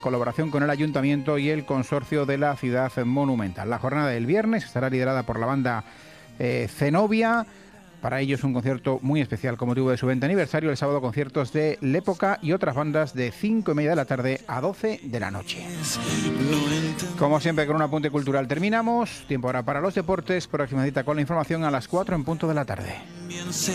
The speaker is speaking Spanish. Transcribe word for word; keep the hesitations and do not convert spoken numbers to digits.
colaboración con el Ayuntamiento y el Consorcio de la Ciudad Monumental. La jornada del viernes estará liderada por la banda eh, Zenobia. Para ellos un concierto muy especial con motivo de su veinte aniversario. El sábado conciertos de L'Época y otras bandas de cinco y media de la tarde a doce de la noche. Como siempre, con un apunte cultural terminamos. Tiempo ahora para los deportes. Próxima cita con la información a las cuatro en punto de la tarde.